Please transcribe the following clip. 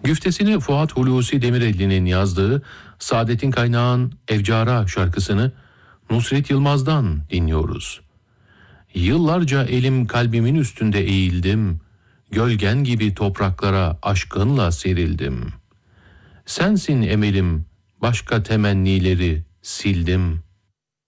Güftesini Fuat Hulusi Demirelli'nin yazdığı Saadet'in Kaynağın Evcara şarkısını Nusret Yılmaz'dan dinliyoruz. Yıllarca elim kalbimin üstünde eğildim, gölgen gibi topraklara aşkınla serildim. Sensin emelim, başka temennileri sildim.